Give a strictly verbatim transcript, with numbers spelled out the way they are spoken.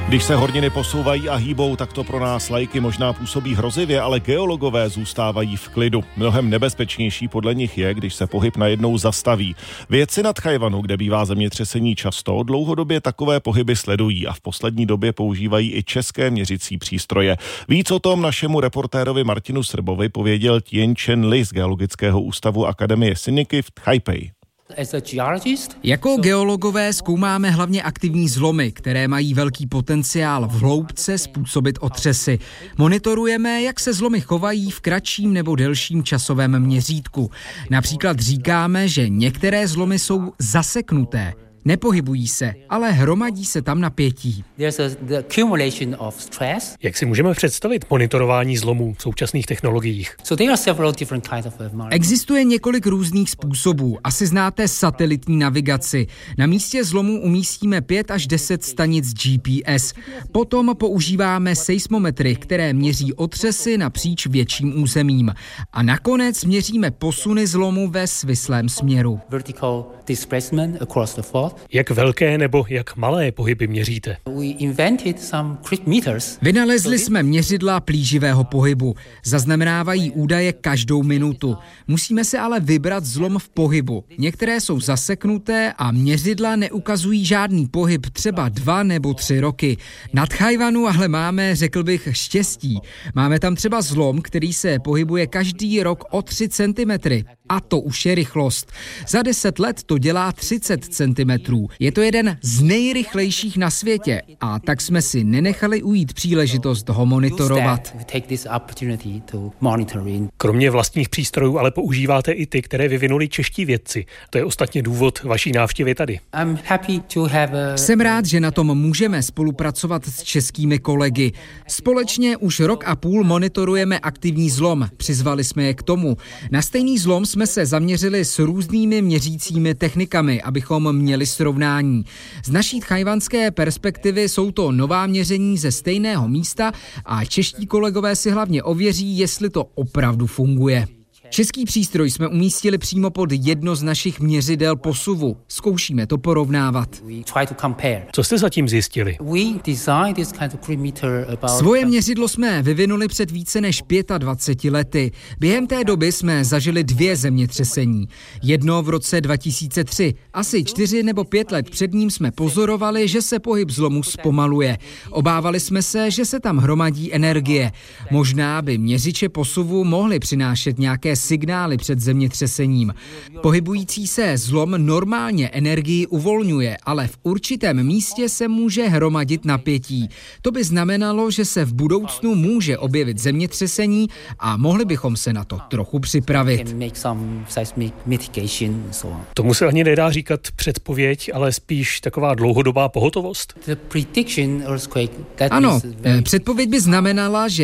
Když se horniny posouvají a hýbou, tak to pro nás laiky možná působí hrozivě, ale geologové zůstávají v klidu. Mnohem nebezpečnější podle nich je, když se pohyb najednou zastaví. Vědci nad Tchaj-wanu, kde bývá zemětřesení často, dlouhodobě takové pohyby sledují a v poslední době používají i české měřicí přístroje. Víc o tom našemu reportérovi Martinu Srbovi pověděl Tien Chen Li z Geologického ústavu Akademie Siniky v Taipei. Jako geologové zkoumáme hlavně aktivní zlomy, které mají velký potenciál v hloubce způsobit otřesy. Monitorujeme, jak se zlomy chovají v kratším nebo delším časovém měřítku. Například říkáme, že některé zlomy jsou zaseknuté. Nepohybují se, ale hromadí se tam napětí. Jak si můžeme představit monitorování zlomů v současných technologiích? Existuje několik různých způsobů. Asi znáte satelitní navigaci. Na místě zlomu umístíme pět až deset stanic G P S. Potom používáme seismometry, které měří otřesy napříč větším územím. A nakonec měříme posuny zlomu ve svislém směru. Jak velké nebo jak malé pohyby měříte? Vynalezli jsme měřidla plíživého pohybu. Zaznamenávají údaje každou minutu. Musíme se ale vybrat zlom v pohybu. Některé jsou zaseknuté a měřidla neukazují žádný pohyb třeba dva nebo tři roky. Na Tchaj-wanu ale máme, řekl bych, štěstí. Máme tam třeba zlom, který se pohybuje každý rok o tři centimetry. A to už je rychlost. Za deset let to dělá třicet centimetrů. Je to jeden z nejrychlejších na světě a tak jsme si nenechali ujít příležitost ho monitorovat. Kromě vlastních přístrojů ale používáte i ty, které vyvinuli čeští vědci. To je ostatně důvod vaší návštěvy tady. Jsem rád, že na tom můžeme spolupracovat s českými kolegy. Společně už rok a půl monitorujeme aktivní zlom. Přizvali jsme je k tomu. Na stejný zlom jsme se zaměřili s různými měřícími technikami, abychom měli srovnání. Z naší tchajwanské perspektivy jsou to nová měření ze stejného místa a čeští kolegové si hlavně ověří, jestli to opravdu funguje. Český přístroj jsme umístili přímo pod jedno z našich měřidel posuvu. Zkoušíme to porovnávat. Co jste zatím zjistili? Svoje měřidlo jsme vyvinuli před více než dvaceti pěti lety. Během té doby jsme zažili dvě zemětřesení. Jedno v roce dva tisíce tři. Asi čtyři nebo pět let před ním jsme pozorovali, že se pohyb zlomu zpomaluje. Obávali jsme se, že se tam hromadí energie. Možná by měřiče posuvu mohly přinášet nějaké signály před zemětřesením. Pohybující se zlom normálně energii uvolňuje, ale v určitém místě se může hromadit napětí. To by znamenalo, že se v budoucnu může objevit zemětřesení a mohli bychom se na to trochu připravit. Tomu se ani nedá říkat předpověď, ale spíš taková dlouhodobá pohotovost? Ano, předpověď by znamenala, že